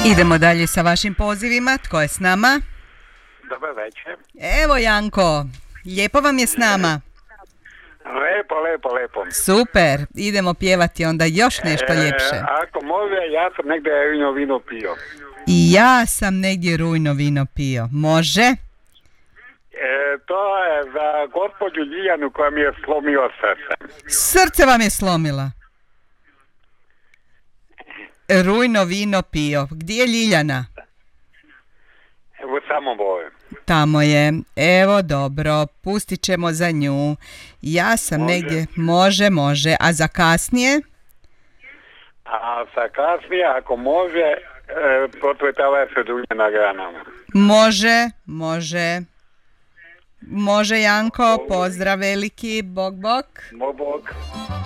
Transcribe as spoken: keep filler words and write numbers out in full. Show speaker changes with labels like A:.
A: Idemo dalje sa vašim pozivima. Tko je s nama?
B: Dobar večer.
A: Evo Janko, lijepo vam je s nama.
B: Lepo, lepo, lepo.
A: Super, idemo pjevati onda još nešto ljepše.
B: E, ako može, ja sam negdje rujno vino pio.
A: I ja sam negdje rujno vino pio. Može?
B: E, to je za gospođu Ljiljanu koja mi je slomila srce.
A: Srce vam je slomila. Rujno vino pio. Gdje je Ljiljana?
B: Evo samo boje.
A: Tamo je. Evo dobro, pustit ćemo za nju. Ja sam
B: Može.
A: negdje... Može, može. A za kasnije?
B: A sa kasnije, ako može, e, potvrtava se dunje na granama.
A: Može, može. Može Janko, pozdrav veliki, bok bok.
B: Bog, bog.